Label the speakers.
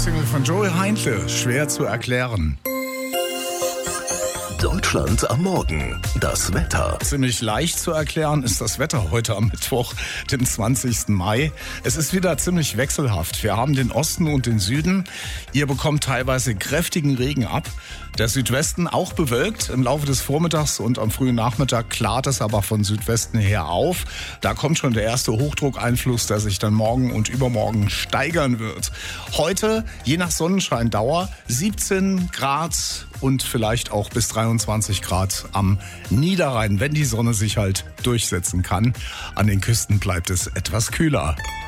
Speaker 1: Single von Joey Heindle, schwer zu erklären.
Speaker 2: Deutschland am Morgen. Das Wetter.
Speaker 1: Ziemlich leicht zu erklären ist das Wetter heute am Mittwoch, dem 20. Mai. Es ist wieder ziemlich wechselhaft. Wir haben den Osten und den Süden. Ihr bekommt teilweise kräftigen Regen ab. Der Südwesten auch bewölkt. Im Laufe des Vormittags und am frühen Nachmittag klart es aber von Südwesten her auf. Da kommt schon der erste Hochdruckeinfluss, der sich dann morgen und übermorgen steigern wird. Heute, je nach Sonnenscheindauer, 17 Grad und vielleicht auch bis 23 Grad am Niederrhein, wenn die Sonne sich halt durchsetzen kann. An den Küsten bleibt es etwas kühler.